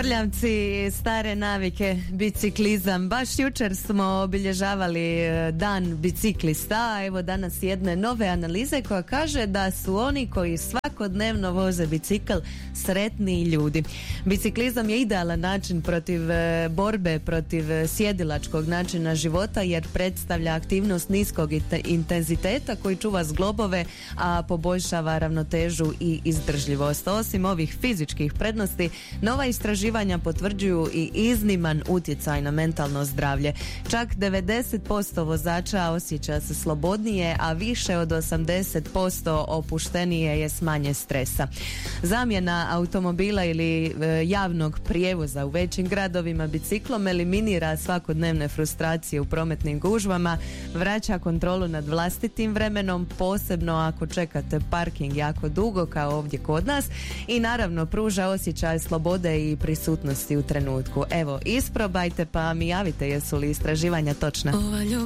Prljavci, stare navike, biciklizam. Baš jučer smo obilježavali dan biciklista, a evo danas jedne nove analize koja kaže da su oni koji svakodnevno voze bicikl sretniji ljudi. Biciklizam je idealan način protiv borbe protiv sjedilačkog načina života jer predstavlja aktivnost niskog intenziteta koji čuva zglobove, a poboljšava ravnotežu i izdržljivost. Osim ovih fizičkih prednosti, nova istraživanja potvrđuju i izniman utjecaj na mentalno zdravlje. Čak 90% vozača osjeća se slobodnije, a više od 80% opuštenije je s manje stresa. Zamjena automobila ili javnog prijevoza u većim gradovima biciklom eliminira svakodnevne frustracije u prometnim gužvama, vraća kontrolu nad vlastitim vremenom, posebno ako čekate parking jako dugo kao ovdje kod nas, i naravno pruža osjećaj slobode i prisutnosti u trenutku. Evo, isprobajte pa mi javite jesu li istraživanja točna.